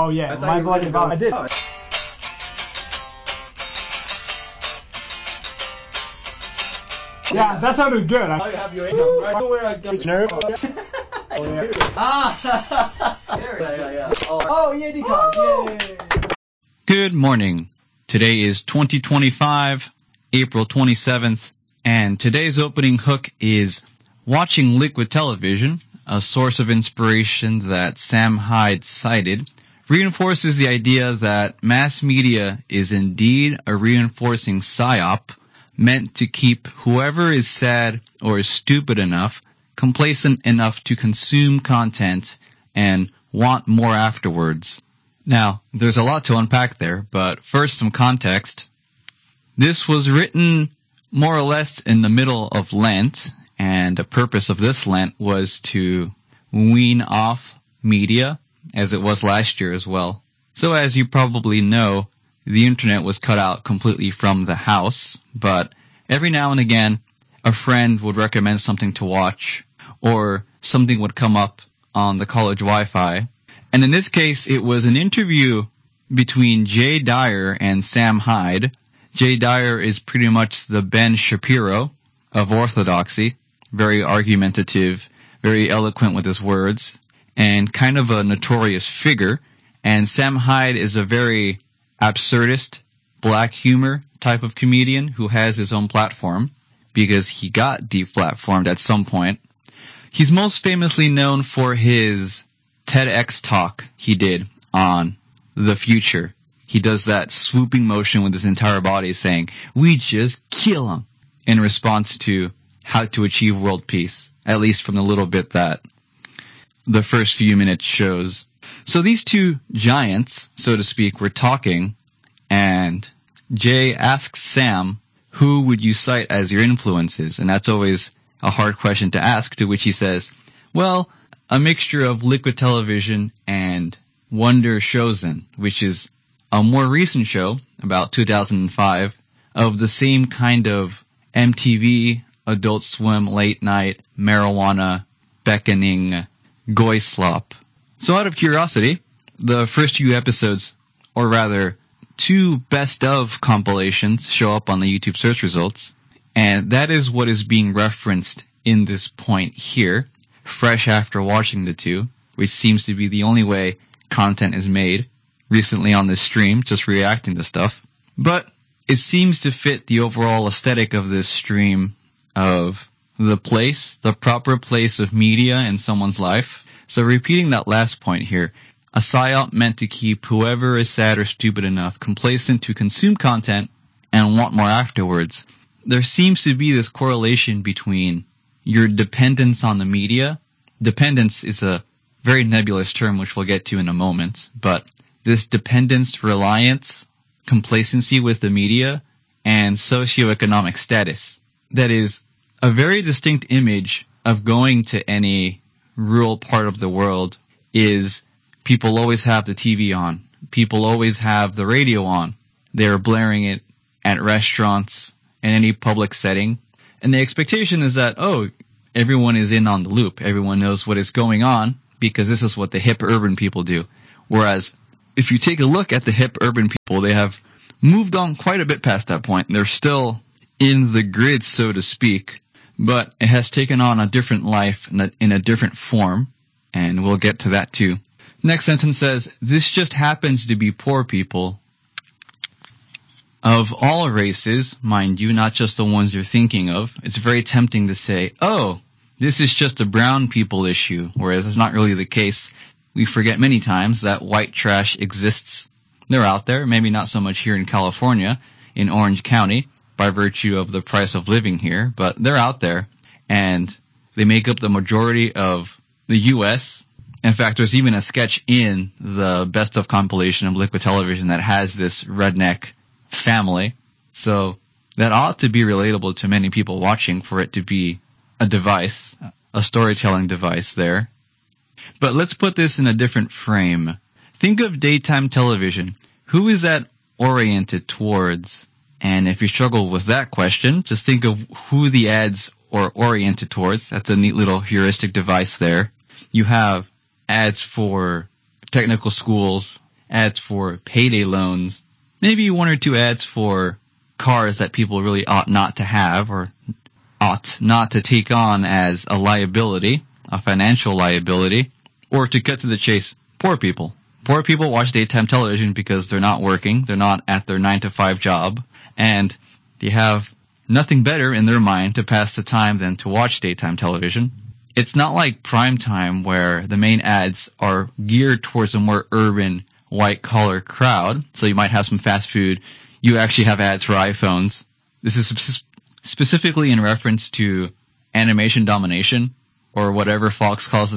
Oh, yeah. My volume is on. I did. Yeah, that sounded good. I have your income right where I got nerve. Oh, yeah. Yeah. Oh, yeah, Yay. Good morning. Today is 2025, April 27th, and today's opening hook is watching liquid television, a source of inspiration that Sam Hyde cited, reinforces the idea that mass media is indeed a reinforcing psyop meant to keep whoever is sad or is stupid enough, complacent enough to consume content and want more afterwards. Now, there's a lot to unpack there, but first some context. This was written more or less in the middle of Lent, and the purpose of this Lent was to wean off media, as it was last year as well. So as you probably know, the internet was cut out completely from the house, but every now and again, a friend would recommend something to watch, or something would come up on the college Wi-Fi. And in this case, it was an interview between Jay Dyer and Sam Hyde. Jay Dyer is pretty much the Ben Shapiro of orthodoxy, very argumentative, very eloquent with his words, and kind of a notorious figure. And Sam Hyde is a very absurdist, black humor type of comedian who has his own platform because he got deplatformed at some point. He's most famously known for his TEDx talk he did on the future. He does that swooping motion with his entire body saying, "We just kill him," in response to how to achieve world peace, at least from the little bit that the first few minutes shows. So these two giants, so to speak, were talking, and Jay asks Sam, who would you cite as your influences? And that's always a hard question to ask, to which he says, well, a mixture of liquid television and Wonder Showzen, which is a more recent show, about 2005, of the same kind of MTV, Adult Swim, late night, marijuana, beckoning, goy slop. So out of curiosity, the first few episodes, or rather, 2 best of compilations show up on the YouTube search results, and that is what is being referenced in this point here, fresh after watching the 2, which seems to be the only way content is made recently on this stream, just reacting to stuff. But it seems to fit the overall aesthetic of this stream of the proper place of media in someone's life. So repeating that last point here, a psyop meant to keep whoever is sad or stupid enough complacent to consume content and want more afterwards. There seems to be this correlation between your dependence on the media. Dependence is a very nebulous term, which we'll get to in a moment, but this dependence, reliance, complacency with the media, and socioeconomic status. That is a very distinct image of going to any rural part of the world is people always have the TV on. People always have the radio on. They're blaring it at restaurants in any public setting. And the expectation is that, everyone is in on the loop. Everyone knows what is going on because this is what the hip urban people do. Whereas if you take a look at the hip urban people, they have moved on quite a bit past that point. They're still in the grid, so to speak, but it has taken on a different life in a different form, and we'll get to that too. Next sentence says, this just happens to be poor people of all races, mind you, not just the ones you're thinking of. It's very tempting to say, this is just a brown people issue, whereas it's not really the case. We forget many times that white trash exists. They're out there, maybe not so much here in California, in Orange County, by virtue of the price of living here, but they're out there, and they make up the majority of the U.S., In fact, there's even a sketch in the best of compilation of Liquid Television that has this redneck family. So that ought to be relatable to many people watching for it to be a device, a storytelling device there. But let's put this in a different frame. Think of daytime television. Who is that oriented towards? And if you struggle with that question, just think of who the ads are oriented towards. That's a neat little heuristic device there. You have ads for technical schools, ads for payday loans, maybe one or two ads for cars that people really ought not to have or ought not to take on as a liability, a financial liability, or to cut to the chase, poor people. Poor people watch daytime television because they're not working, they're not at their 9-to-5 job, and they have nothing better in their mind to pass the time than to watch daytime television. It's not like prime time where the main ads are geared towards a more urban, white-collar crowd, so you might have some fast food. You actually have ads for iPhones. This is specifically in reference to animation domination, or whatever Fox calls it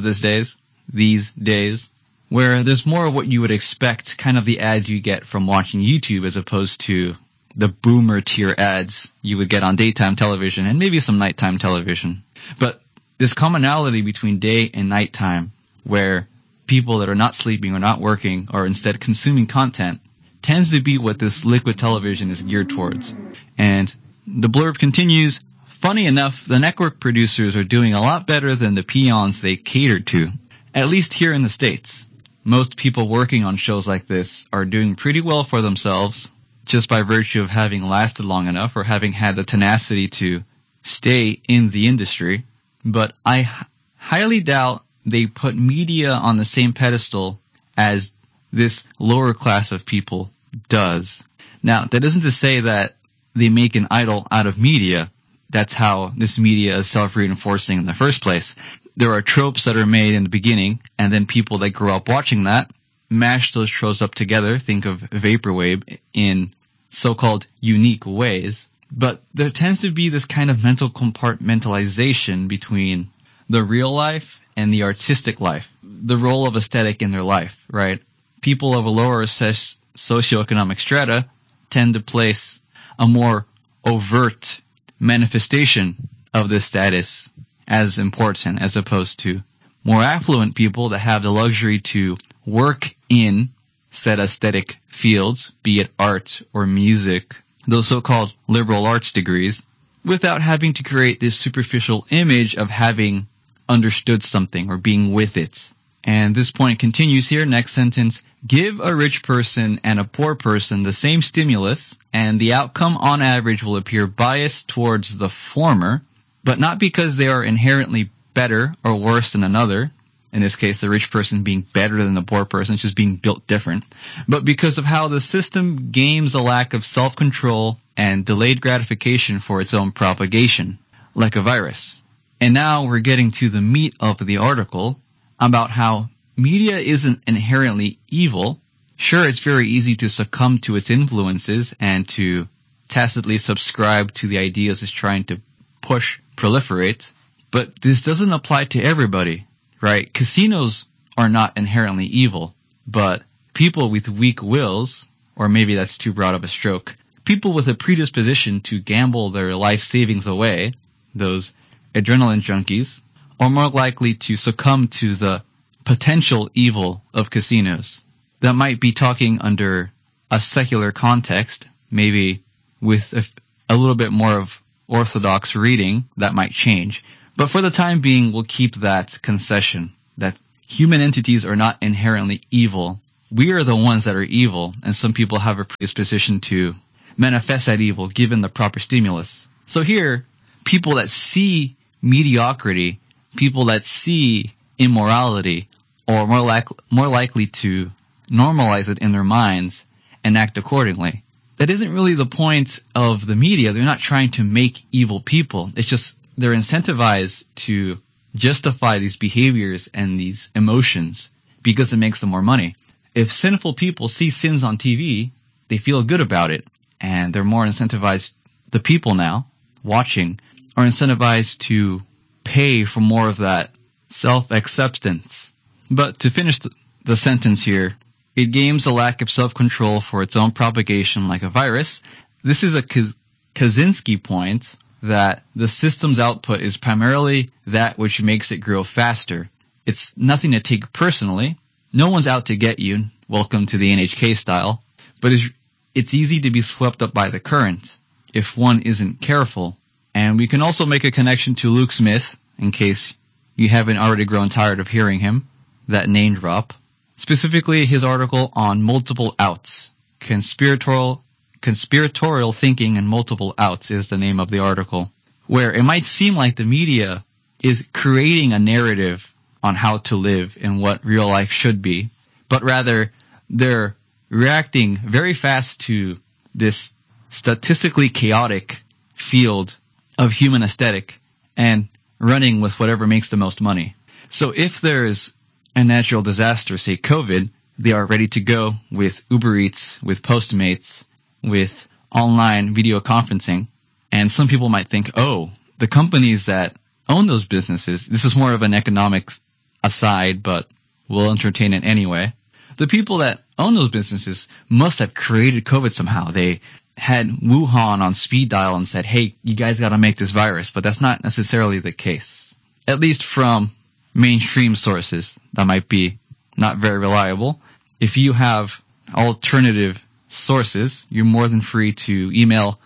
these days, where there's more of what you would expect, kind of the ads you get from watching YouTube as opposed to the boomer tier ads you would get on daytime television and maybe some nighttime television. But this commonality between day and nighttime, where people that are not sleeping or not working are instead consuming content, tends to be what this liquid television is geared towards. And the blurb continues, funny enough, the network producers are doing a lot better than the peons they catered to, at least here in the States. Most people working on shows like this are doing pretty well for themselves just by virtue of having lasted long enough or having had the tenacity to stay in the industry. But I highly doubt they put media on the same pedestal as this lower class of people does. Now, that isn't to say that they make an idol out of media. That's how this media is self-reinforcing in the first place. There are tropes that are made in the beginning, and then people that grow up watching that mash those tropes up together. Think of Vaporwave in so-called unique ways. But there tends to be this kind of mental compartmentalization between the real life and the artistic life, the role of aesthetic in their life, right? People of a lower socioeconomic strata tend to place a more overt manifestation of this status as important, as opposed to more affluent people that have the luxury to work in said aesthetic fields, be it art or music, those so-called liberal arts degrees, without having to create this superficial image of having understood something or being with it. And this point continues here, next sentence, give a rich person and a poor person the same stimulus, and the outcome on average will appear biased towards the former, but not because they are inherently better or worse than another, in this case the rich person being better than the poor person, just being built different, but because of how the system games a lack of self-control and delayed gratification for its own propagation, like a virus. And now we're getting to the meat of the article about how media isn't inherently evil. Sure, it's very easy to succumb to its influences and to tacitly subscribe to the ideas it's trying to proliferate, but this doesn't apply to everybody, right? Casinos are not inherently evil, but people with weak wills, or maybe that's too broad of a stroke, people with a predisposition to gamble their life savings away, those adrenaline junkies, are more likely to succumb to the potential evil of casinos. That might be talking under a secular context, maybe with a little bit more of orthodox reading, that might change. But for the time being, we'll keep that concession, that human entities are not inherently evil. We are the ones that are evil, and some people have a predisposition to manifest that evil given the proper stimulus. So here, people that see mediocrity, people that see immorality, are more likely to normalize it in their minds and act accordingly. That isn't really the point of the media. They're not trying to make evil people. It's just they're incentivized to justify these behaviors and these emotions because it makes them more money. If sinful people see sins on TV, they feel good about it, and they're more incentivized. The people now watching are incentivized to pay for more of that self-acceptance. But to finish the sentence here, it games a lack of self-control for its own propagation like a virus. This is a Kaczynski point that the system's output is primarily that which makes it grow faster. It's nothing to take personally. No one's out to get you. Welcome to the NHK style. But it's easy to be swept up by the current if one isn't careful. And we can also make a connection to Luke Smith, in case you haven't already grown tired of hearing him, that name drop. Specifically, his article on multiple outs. Conspiratorial thinking and multiple outs is the name of the article, where it might seem like the media is creating a narrative on how to live and what real life should be, but rather they're reacting very fast to this statistically chaotic field of human aesthetic and running with whatever makes the most money. So if there's a natural disaster, say COVID, they are ready to go with Uber Eats, with Postmates, with online video conferencing. And some people might think, oh, the companies that own those businesses, this is more of an economics aside, but we'll entertain it anyway. The people that own those businesses must have created COVID somehow. They had Wuhan on speed dial and said, hey, you guys got to make this virus. But that's not necessarily the case, at least from mainstream sources that might be not very reliable. If you have alternative sources, you're more than free to email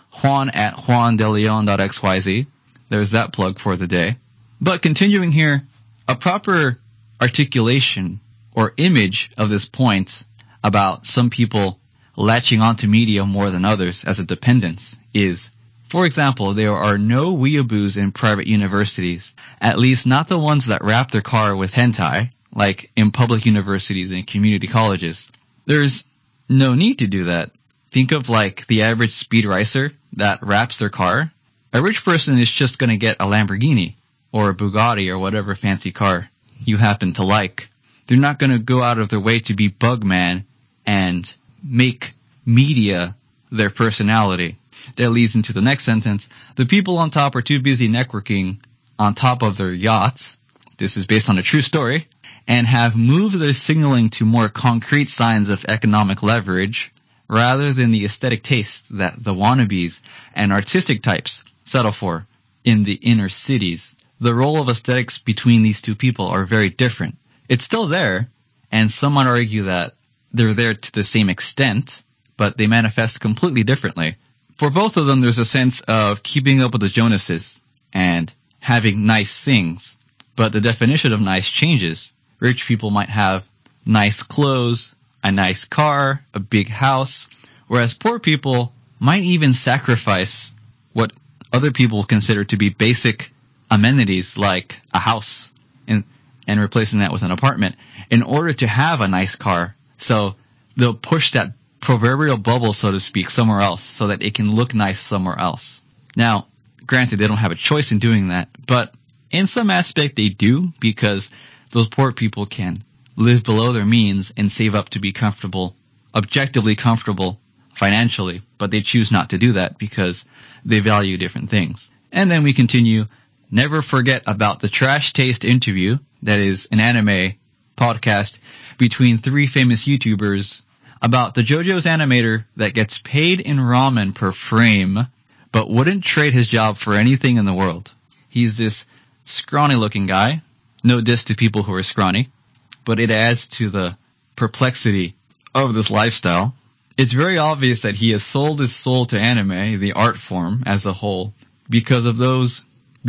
juan@juandeleon.xyz. There's that plug for the day. But continuing here, a proper articulation or image of this point about some people latching onto media more than others as a dependence is, for example, there are no weeaboos in private universities, at least not the ones that wrap their car with hentai, like in public universities and community colleges. There's no need to do that. Think of like the average speed racer that wraps their car. A rich person is just going to get a Lamborghini or a Bugatti or whatever fancy car you happen to like. They're not going to go out of their way to be Bugman and make media their personality. That leads into the next sentence. The people on top are too busy networking on top of their yachts. This is based on a true story, and have moved their signaling to more concrete signs of economic leverage rather than the aesthetic taste that the wannabes and artistic types settle for in the inner cities. The role of aesthetics between these two people are very different. It's still there, and some might argue that they're there to the same extent, but they manifest completely differently. For both of them, there's a sense of keeping up with the Jonases and having nice things, but the definition of nice changes. Rich people might have nice clothes, a nice car, a big house, whereas poor people might even sacrifice what other people consider to be basic amenities like a house and replacing that with an apartment in order to have a nice car. So they'll push that proverbial bubble, so to speak, somewhere else so that it can look nice somewhere else. Now, granted, they don't have a choice in doing that, but in some aspect they do, because those poor people can live below their means and save up to be comfortable, objectively comfortable financially, but they choose not to do that because they value different things. And then we continue. Never forget about the Trash Taste interview, that is an anime podcast between three famous YouTubers about the JoJo's animator that gets paid in ramen per frame, but wouldn't trade his job for anything in the world. He's this scrawny looking guy. No diss to people who are scrawny, but it adds to the perplexity of this lifestyle. It's very obvious that he has sold his soul to anime, the art form as a whole, because of those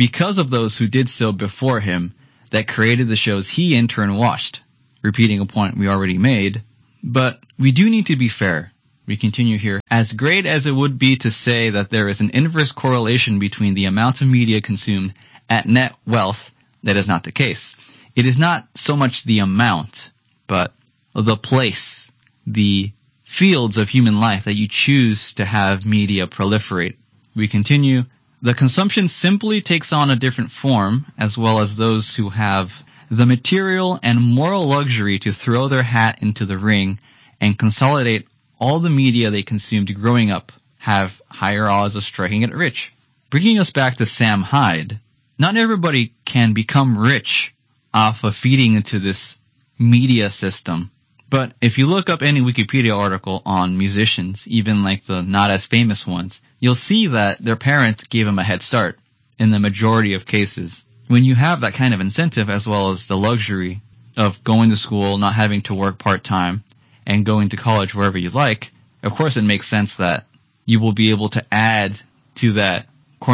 who did so before him that created the shows he in turn watched. Repeating a point we already made, but we do need to be fair. We continue here. As great as it would be to say that there is an inverse correlation between the amount of media consumed at net wealth, that is not the case. It is not so much the amount, but the place, the fields of human life that you choose to have media proliferate. We continue. The consumption simply takes on a different form, as well as those who have the material and moral luxury to throw their hat into the ring and consolidate all the media they consumed growing up have higher odds of striking it rich. Bringing us back to Sam Hyde, not everybody can become rich off of feeding into this media system. But if you look up any Wikipedia article on musicians, even like the not as famous ones, you'll see that their parents gave them a head start in the majority of cases. When you have that kind of incentive, as well as the luxury of going to school, not having to work part-time, and going to college wherever you like, of course it makes sense that you will be able to add to that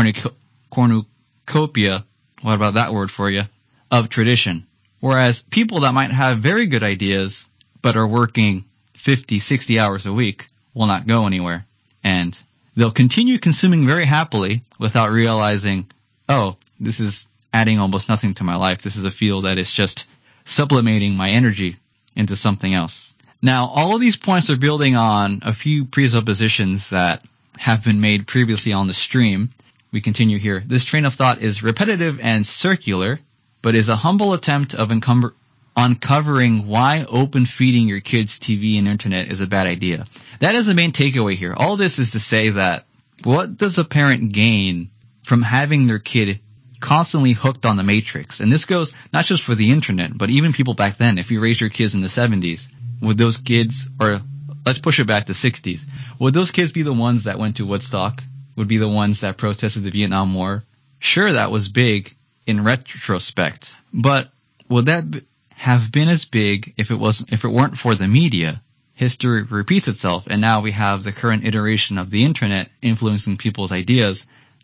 cornucopia, what about that word for you, of tradition. Whereas people that might have very good ideas but are working 50, 60 hours a week will not go anywhere. And they'll continue consuming very happily without realizing, oh, this is adding almost nothing to my life. This is a field that is just sublimating my energy into something else. Now, all of these points are building on a few presuppositions that have been made previously on the stream. We continue here. This train of thought is repetitive and circular, but is a humble attempt of uncovering why open feeding your kids TV and internet is a bad idea. That is the main takeaway here. All this is to say that what does a parent gain from having their kid constantly hooked on the matrix? And this goes not just for the internet, but even people back then. If you raised your kids in the 70s, would those kids, or let's push it back to 60s, would those kids be the ones that went to Woodstock? Would be the ones that protested the Vietnam War? Sure, that was big in retrospect, but would that have been as big if it weren't for the media? History repeats itself, and now we have the current iteration of the internet influencing people's ideas,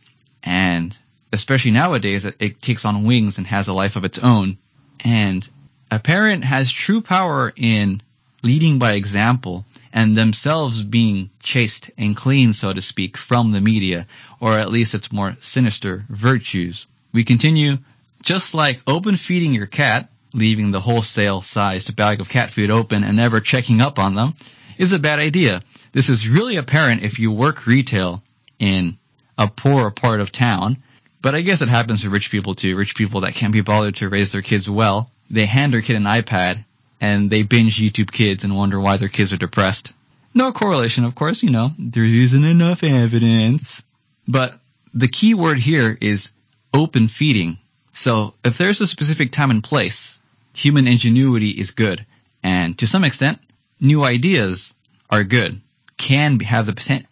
and especially nowadays, it takes on wings and has a life of its own. And a parent has true power in leading by example and themselves being chaste and clean, so to speak, from the media, or at least its more sinister virtues. We continue, just like open feeding your cat, leaving the wholesale-sized bag of cat food open and never checking up on them, is a bad idea. This is really apparent if you work retail in a poorer part of town, but I guess it happens to rich people too. Rich people that can't be bothered to raise their kids well, they hand their kid an iPad and they binge YouTube Kids and wonder why their kids are depressed. No correlation, of course, there isn't enough evidence. But the key word here is open feeding. So if there's a specific time and place, human ingenuity is good. And to some extent, new ideas are good, can have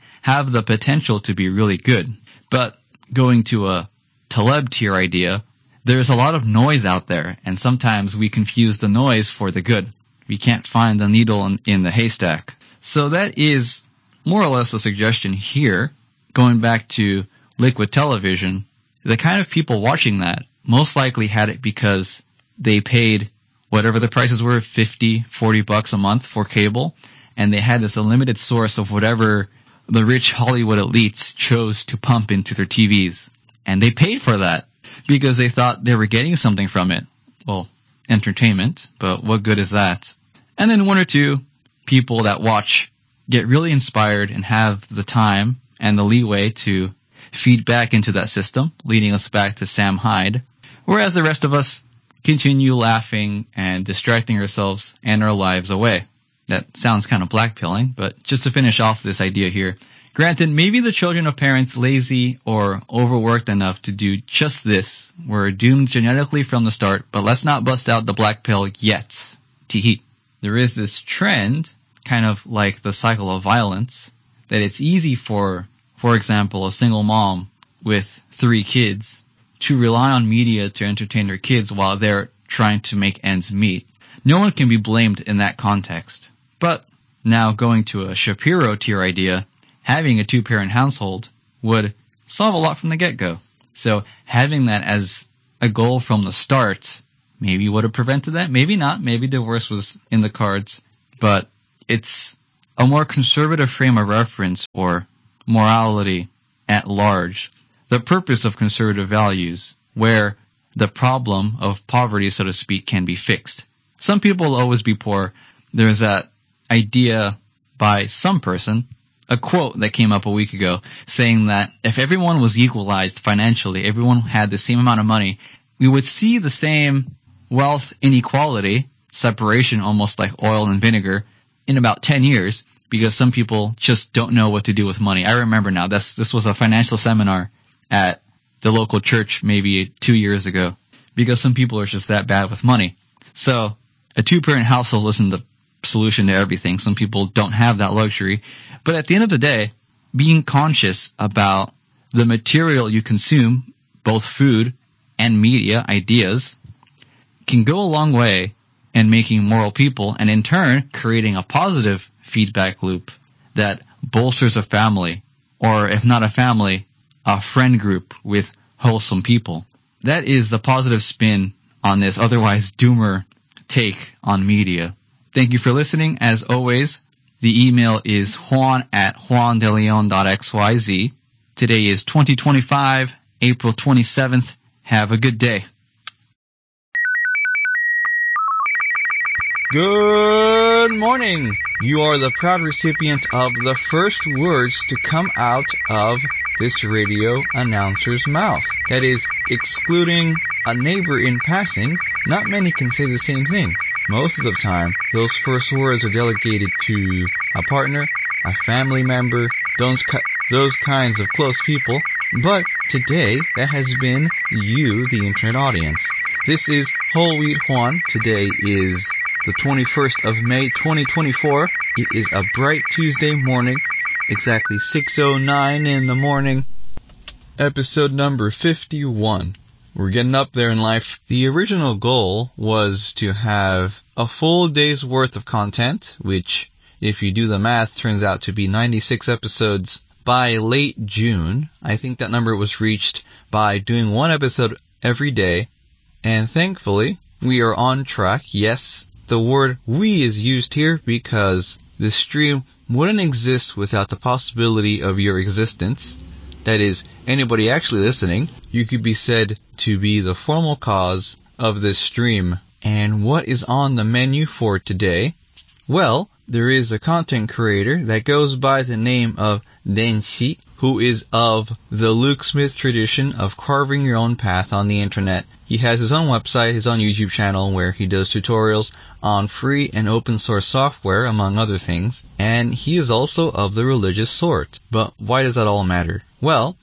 the potential to be really good. But going to a Taleb tier idea, there's a lot of noise out there, and sometimes we confuse the noise for the good. We can't find the needle in the haystack. So that is more or less a suggestion here. Going back to Liquid Television, the kind of people watching that most likely had it because they paid whatever the prices were, $50, $40 a month for cable, and they had this unlimited source of whatever the rich Hollywood elites chose to pump into their TVs. And they paid for that because they thought they were getting something from it. Well, entertainment, but what good is that? And then one or two people that watch get really inspired and have the time and the leeway to feed back into that system, leading us back to Sam Hyde, whereas the rest of us continue laughing and distracting ourselves and our lives away. That sounds kind of blackpilling, but just to finish off this idea here, granted, maybe the children of parents lazy or overworked enough to do just this were doomed genetically from the start, but let's not bust out the black pill yet. Teehee. There is this trend, kind of like the cycle of violence, that it's easy for example, a single mom with 3 kids to rely on media to entertain their kids while they're trying to make ends meet. No one can be blamed in that context. But now going to a Shapiro tier idea, having a 2-parent household would solve a lot from the get-go. So having that as a goal from the start maybe would have prevented that. Maybe not. Maybe divorce was in the cards. But it's a more conservative frame of reference or morality at large. The purpose of conservative values, where the problem of poverty, so to speak, can be fixed. Some people will always be poor. There's that idea by some person, a quote that came up a week ago, saying that if everyone was equalized financially, everyone had the same amount of money, we would see the same wealth inequality, separation almost like oil and vinegar, in about 10 years, because some people just don't know what to do with money. I remember now, this was a financial seminar at the local church maybe 2 years ago, because some people are just that bad with money. So a 2-parent household isn't the solution to everything. Some people don't have that luxury. But at the end of the day, being conscious about the material you consume, both food and media, ideas, can go a long way in making moral people, and in turn creating a positive feedback loop that bolsters a family, or if not a family, a friend group with wholesome people. That is the positive spin on this otherwise doomer take on media. Thank you for listening. As always, the email is juan@juandeleon.xyz. Today is 2025, April 27th. Have a good day. Good morning. You are the proud recipient of the first words to come out of this radio announcer's mouth. That is, excluding a neighbor in passing, not many can say the same thing. Most of the time, those first words are delegated to a partner, a family member, those kinds of close people. But today, that has been you, the internet audience. This is Whole Wheat Juan. Today is the 21st of May, 2024. It is a bright Tuesday morning, exactly 6:09 in the morning. Episode number 51. We're getting up there in life. The original goal was to have a full day's worth of content, which, if you do the math, turns out to be 96 episodes by late June. I think that number was reached by doing one episode every day. And thankfully, we are on track. Yes, the word "we" is used here because the stream wouldn't exist without the possibility of your existence. That is, anybody actually listening. You could be said to be the formal cause of this stream. And what is on the menu for today? Well, there is a content creator that goes by the name of Denshi, who is of the Luke Smith tradition of carving your own path on the internet. He has his own website, his own YouTube channel, where he does tutorials on free and open source software, among other things. And he is also of the religious sort. But why does that all matter? Well,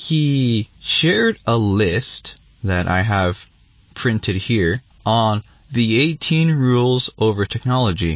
he shared a list that I have printed here on the 18 rules over technology.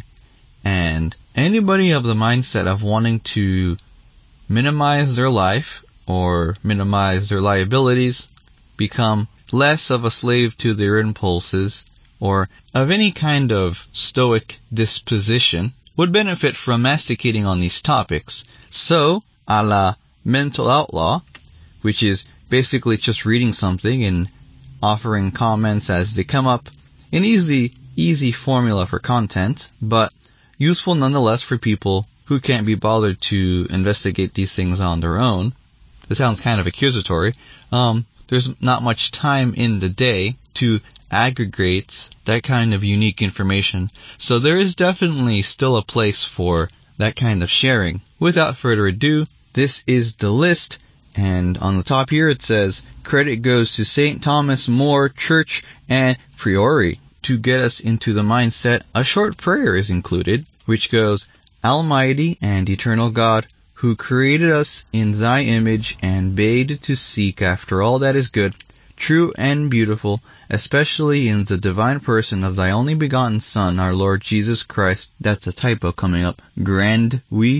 And anybody of the mindset of wanting to minimize their life or minimize their liabilities, become less of a slave to their impulses, or of any kind of stoic disposition, would benefit from masticating on these topics. So, a la Mental Outlaw, which is basically just reading something and offering comments as they come up, an easy formula for content, but useful nonetheless for people who can't be bothered to investigate these things on their own. This sounds kind of accusatory. There's not much time in the day to aggregate that kind of unique information, so there is definitely still a place for that kind of sharing. Without further ado, this is the list, and on the top here it says, credit goes to St. Thomas More Church and Priory. To get us into the mindset, a short prayer is included, which goes, Almighty and eternal God, who created us in thy image and bade to seek after all that is good, true and beautiful, especially in the divine person of thy only begotten Son, our Lord Jesus Christ. That's a typo coming up. Grant, we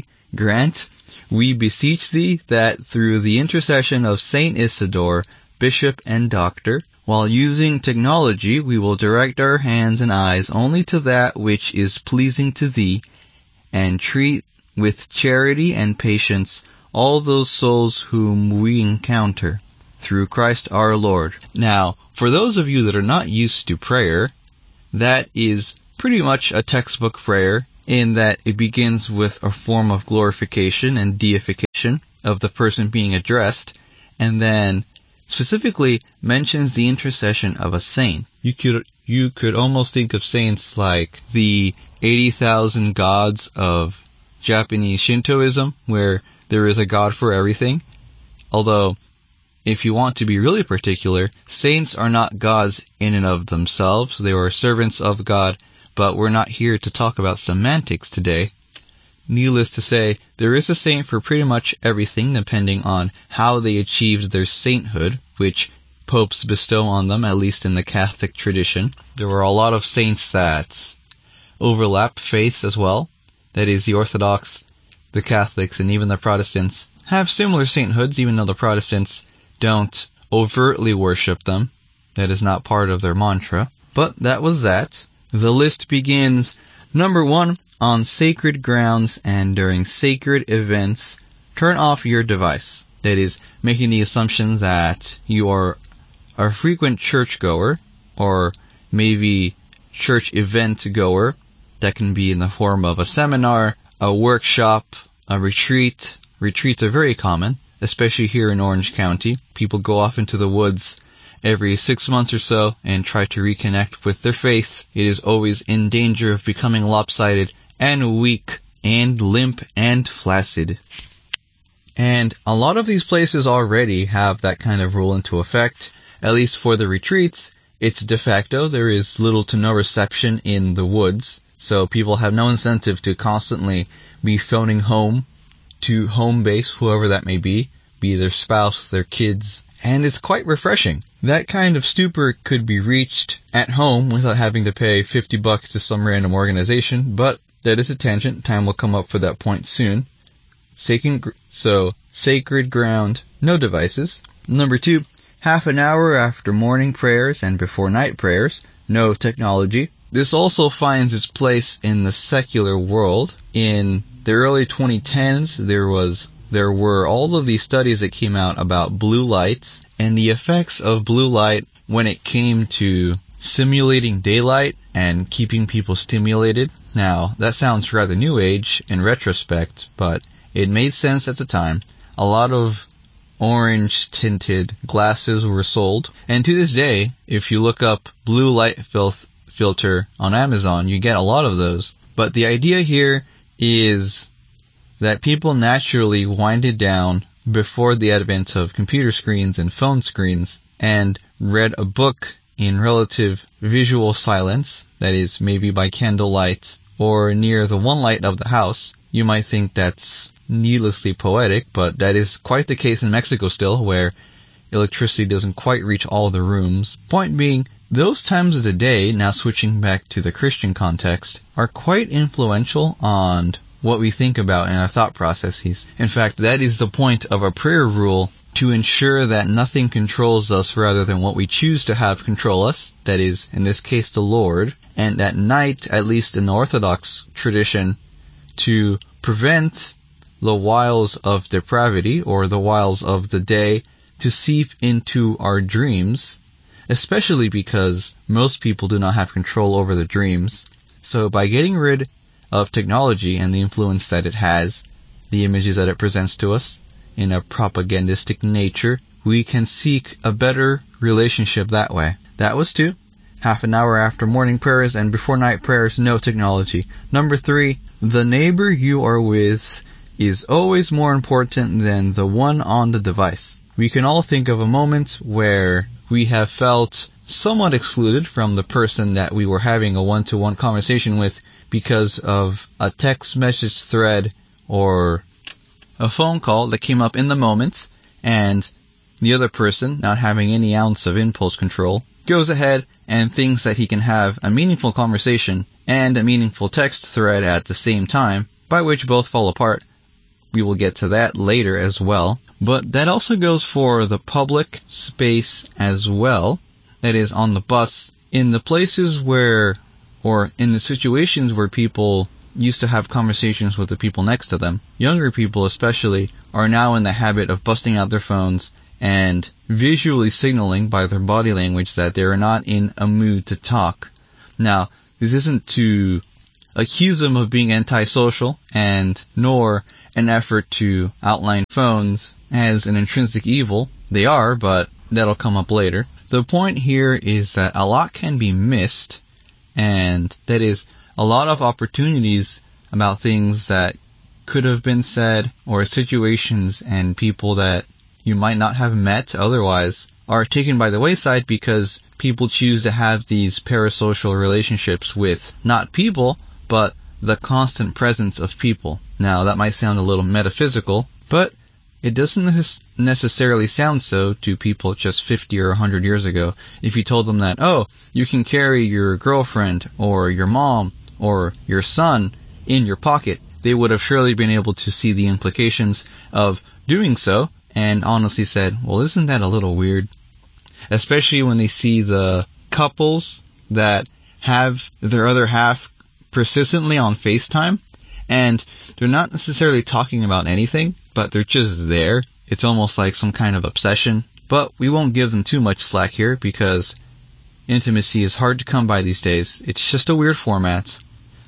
beseech thee that through the intercession of Saint Isidore, Bishop and Doctor, while using technology, we will direct our hands and eyes only to that which is pleasing to thee, and treat with charity and patience all those souls whom we encounter, through Christ our Lord. Now, for those of you that are not used to prayer, that is pretty much a textbook prayer in that it begins with a form of glorification and deification of the person being addressed, and then specifically mentions the intercession of a saint. You could almost think of saints like the 80,000 gods of Japanese Shintoism, where there is a god for everything. Although, if you want to be really particular, saints are not gods in and of themselves. They are servants of God, but we're not here to talk about semantics today. Needless to say, there is a saint for pretty much everything, depending on how they achieved their sainthood, which popes bestow on them, at least in the Catholic tradition. There are a lot of saints that overlap faiths as well. That is, the Orthodox, the Catholics, and even the Protestants have similar sainthoods, even though the Protestants don't overtly worship them. That is not part of their mantra. But that was that. The list begins, number 1, on sacred grounds and during sacred events, turn off your device. That is, making the assumption that you are a frequent churchgoer, or maybe church event goer, That can be in the form of a seminar, a workshop, a retreat. Retreats are very common, especially here in Orange County. People go off into the woods every 6 months or so and try to reconnect with their faith. It is always in danger of becoming lopsided and weak and limp and flaccid. And a lot of these places already have that kind of rule into effect. At least for the retreats, it's de facto. There is little to no reception in the woods, so people have no incentive to constantly be phoning home to home base, whoever that may be their spouse, their kids, and it's quite refreshing. That kind of stupor could be reached at home without having to pay $50 to some random organization, but that is a tangent. Time will come up for that point soon. Sacred ground, no devices. Number 2, half an hour after morning prayers and before night prayers, no technology. This also finds its place in the secular world. In the early 2010s, there were all of these studies that came out about blue lights and the effects of blue light when it came to simulating daylight and keeping people stimulated. Now, that sounds rather new age in retrospect, but it made sense at the time. A lot of orange-tinted glasses were sold, and to this day, if you look up blue light filter on Amazon, you get a lot of those. But the idea here is that people naturally winded down before the advent of computer screens and phone screens and read a book in relative visual silence, that is, maybe by candlelight or near the one light of the house. You might think that's needlessly poetic, but that is quite the case in Mexico still, where electricity doesn't quite reach all the rooms. Point being, those times of the day, now switching back to the Christian context, are quite influential on what we think about in our thought processes. In fact, that is the point of a prayer rule, to ensure that nothing controls us rather than what we choose to have control us, that is, in this case, the Lord, and at night, at least in the Orthodox tradition, to prevent the wiles of depravity, or the wiles of the day, to seep into our dreams, especially because most people do not have control over the dreams. So by getting rid of technology and the influence that it has, the images that it presents to us in a propagandistic nature, we can seek a better relationship that way. That was 2. Half an hour after morning prayers and before night prayers, no technology. Number 3, the neighbor you are with is always more important than the one on the device. We can all think of a moment where we have felt somewhat excluded from the person that we were having a one-to-one conversation with because of a text message thread or a phone call that came up in the moment, and the other person, not having any ounce of impulse control, goes ahead and thinks that he can have a meaningful conversation and a meaningful text thread at the same time, by which both fall apart. We will get to that later as well. But that also goes for the public space as well. That is, on the bus, in the places where, or in the situations where people used to have conversations with the people next to them. Younger people especially are now in the habit of busting out their phones and visually signaling by their body language that they are not in a mood to talk. Now, this isn't to accuse them of being antisocial, and nor an effort to outline phones as an intrinsic evil. They are, but that'll come up later. The point here is that a lot can be missed, and that is a lot of opportunities about things that could have been said, or situations and people that you might not have met otherwise, are taken by the wayside because people choose to have these parasocial relationships with not people, but the constant presence of people. Now, that might sound a little metaphysical, but it doesn't necessarily sound so to people just 50 or 100 years ago. If you told them that, oh, you can carry your girlfriend or your mom or your son in your pocket, they would have surely been able to see the implications of doing so and honestly said, well, isn't that a little weird? Especially when they see the couples that have their other half persistently on FaceTime, and they're not necessarily talking about anything, but they're just there. It's almost like some kind of obsession. But we won't give them too much slack here because intimacy is hard to come by these days. It's just a weird format.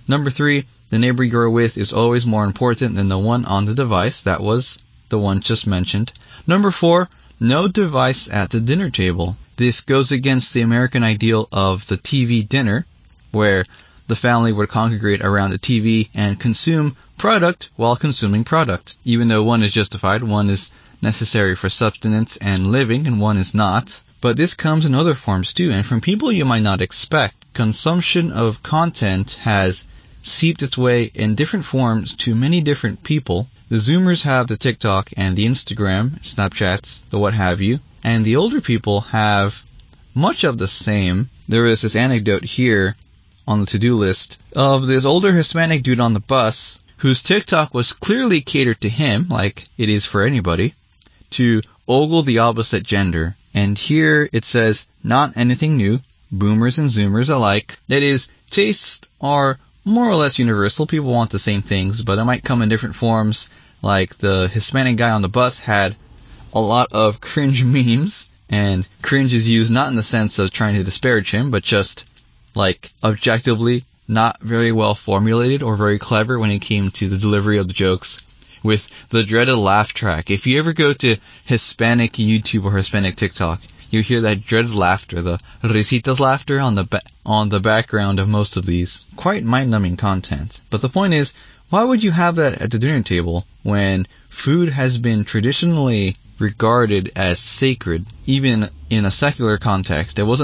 Number 3, the neighbor you're with is always more important than the one on the device. That was the one just mentioned. Number 4, no device at the dinner table. This goes against the American ideal of the TV dinner, where the family would congregate around the TV and consume product while consuming product. Even though one is justified, one is necessary for sustenance and living, and one is not. But this comes in other forms too, and from people you might not expect. Consumption of content has seeped its way in different forms to many different people. The Zoomers have the TikTok and the Instagram, Snapchats, the what have you, and the older people have much of the same. There is this anecdote here on the to-do list of this older Hispanic dude on the bus whose TikTok was clearly catered to him, like it is for anybody, to ogle the opposite gender. And here it says, not anything new, boomers and zoomers alike. That is, tastes are more or less universal. People want the same things, but it might come in different forms. Like the Hispanic guy on the bus had a lot of cringe memes, and cringe is used not in the sense of trying to disparage him, but just like objectively not very well formulated or very clever when it came to the delivery of the jokes, with the dreaded laugh track. If you ever go to Hispanic YouTube or Hispanic TikTok, you hear that dreaded laughter, the risitas laughter on the background of most of these. Quite mind-numbing content. But the point is, why would you have that at the dinner table when food has been traditionally regarded as sacred, even in a secular context? People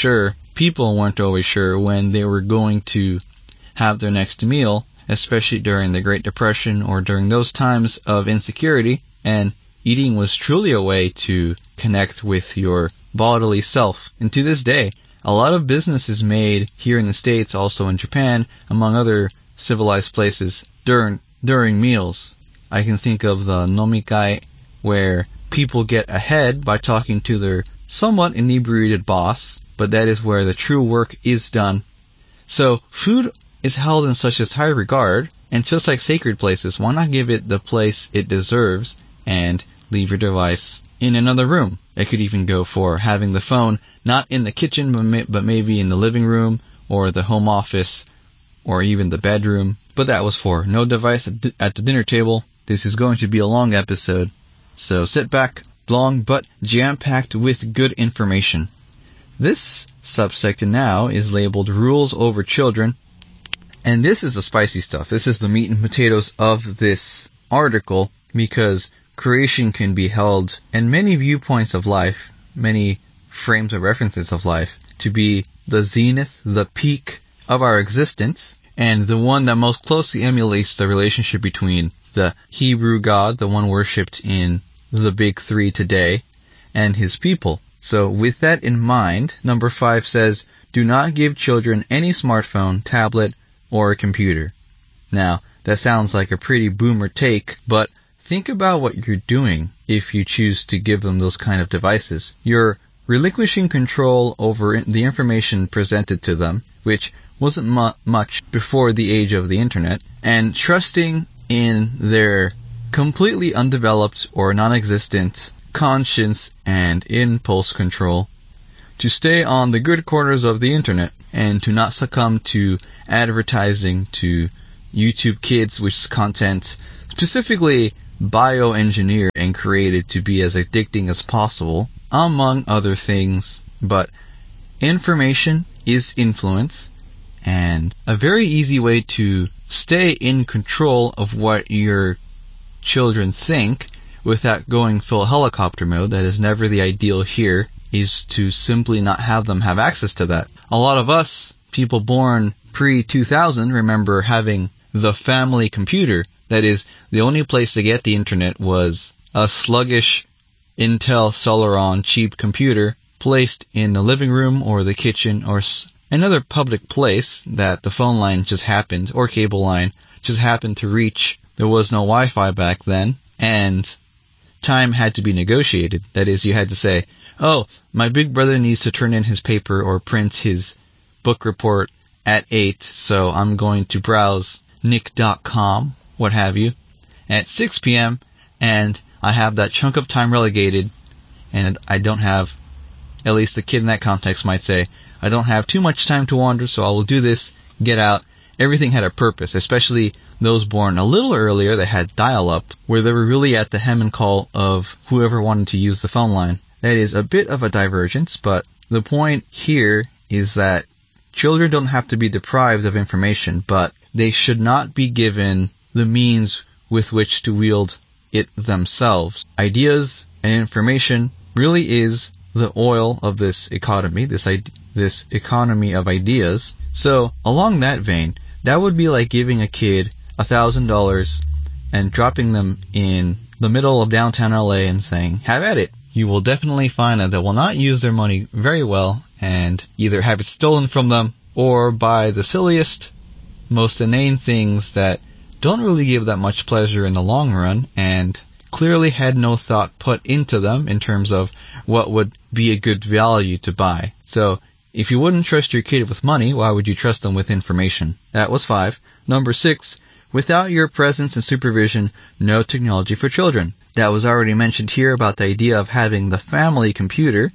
weren't always sure when they were going to have their next meal, especially during the Great Depression or during those times of insecurity, and eating was truly a way to connect with your bodily self. And to this day, a lot of business is made here in the States, also in Japan, among other civilized places, during meals. I can think of the nomikai, where people get ahead by talking to their somewhat inebriated boss, but that is where the true work is done. So food is held in such as high regard, and just like sacred places, why not give it the place it deserves and leave your device in another room? It could even go for having the phone not in the kitchen, but maybe in the living room or the home office or even the bedroom. But that was for no device at the dinner table. This is going to be a long episode, so sit back, long but jam-packed with good information. This subsection now is labeled Rules Over Children, and this is the spicy stuff. This is the meat and potatoes of this article, because creation can be held in many viewpoints of life, many frames of references of life, to be the zenith, the peak of our existence, and the one that most closely emulates the relationship between the Hebrew God, the one worshipped in the big three today, and his people. So with that in mind, number 5 says, do not give children any smartphone, tablet, or a computer. Now, that sounds like a pretty boomer take, but think about what you're doing if you choose to give them those kind of devices. You're relinquishing control over the information presented to them, which wasn't much before the age of the internet, and trusting in their completely undeveloped or non-existent conscience and impulse control to stay on the good corners of the internet and to not succumb to advertising, to YouTube Kids, which is content specifically bioengineered and created to be as addicting as possible, among other things. But information is influence, and a very easy way to stay in control of what your children think without going full helicopter mode, that is never the ideal here, is to simply not have them have access to that. A lot of us, people born pre-2000, remember having the family computer. That is, the only place to get the internet was a sluggish Intel Celeron cheap computer placed in the living room or the kitchen or another public place that the phone line just happened, or cable line, just happened to reach. There was no Wi-Fi back then, and time had to be negotiated. That is, you had to say, oh, my big brother needs to turn in his paper or print his book report at 8, so I'm going to browse nick.com, what have you, at 6 p.m., and I have that chunk of time relegated, and I don't have, at least the kid in that context might say, I don't have too much time to wander, so I will do this, get out, everything had a purpose, especially those born a little earlier that had dial-up, where they were really at the hem and call of whoever wanted to use the phone line. That is a bit of a divergence, but the point here is that children don't have to be deprived of information, but they should not be given the means with which to wield it themselves. Ideas and information really is the oil of this economy, this economy of ideas. So, along that vein, that would be like giving a kid $1,000 and dropping them in the middle of downtown LA and saying, have at it. You will definitely find that they will not use their money very well and either have it stolen from them or buy the silliest, most inane things that don't really give that much pleasure in the long run and clearly had no thought put into them in terms of what would be a good value to buy. So, if you wouldn't trust your kid with money, why would you trust them with information? That was 5. Number 6, without your presence and supervision, no technology for children. That was already mentioned here about the idea of having the family computer,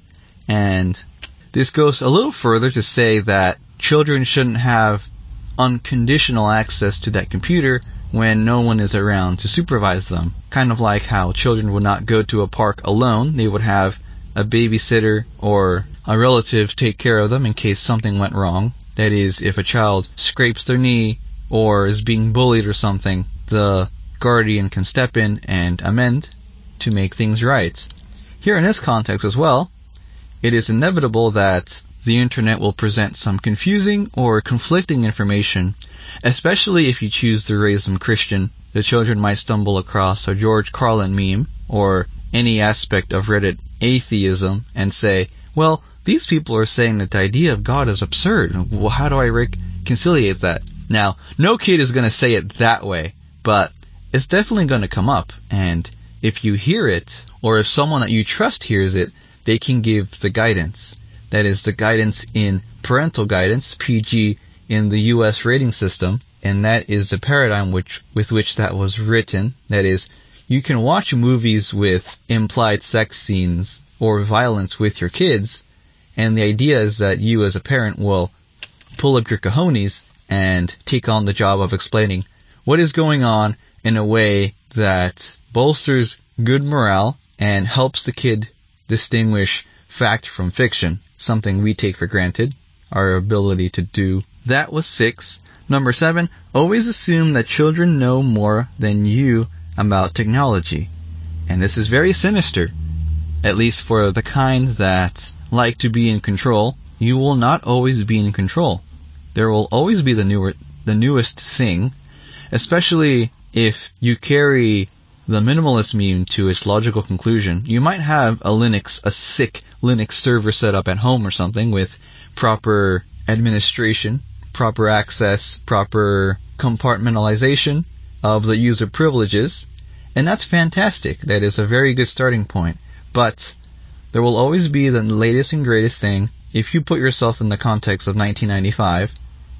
and this goes a little further to say that children shouldn't have unconditional access to that computer when no one is around to supervise them. Kind of like how children would not go to a park alone. They would have a babysitter or a relative take care of them in case something went wrong. That is, if a child scrapes their knee or is being bullied or something, the guardian can step in and amend to make things right. Here in this context as well, it is inevitable that the internet will present some confusing or conflicting information, especially if you choose to raise them Christian. The children might stumble across a George Carlin meme or any aspect of Reddit atheism and say, well, these people are saying that the idea of God is absurd. Well, how do I reconciliate that? Now, no kid is going to say it that way, but it's definitely going to come up. And if you hear it, or if someone that you trust hears it, they can give the guidance. That is the guidance in parental guidance, PG, in the U.S. rating system. And that is the paradigm with which that was written. That is, you can watch movies with implied sex scenes or violence with your kids, and the idea is that you as a parent will pull up your cojones and take on the job of explaining what is going on in a way that bolsters good morale and helps the kid distinguish fact from fiction, something we take for granted, our ability to do. That was 6. Number 7, always assume that children know more than you about technology. And this is very sinister, at least for the kind that like to be in control. You will not always be in control. There will always be the newest thing, especially if you carry the minimalist meme to its logical conclusion. You might have a sick Linux server set up at home or something with proper administration, proper access, proper compartmentalization of the user privileges, and that's fantastic. That is a very good starting point. But there will always be the latest and greatest thing. If you put yourself in the context of 1995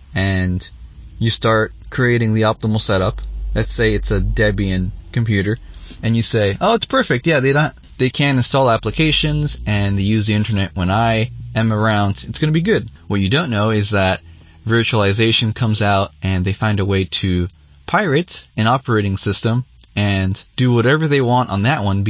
and you start creating the optimal setup, let's say it's a Debian computer, and you say, oh, it's perfect. Yeah, they can install applications and they use the internet when I am around. It's going to be good. What you don't know is that virtualization comes out and they find a way to pirate an operating system and do whatever they want on that one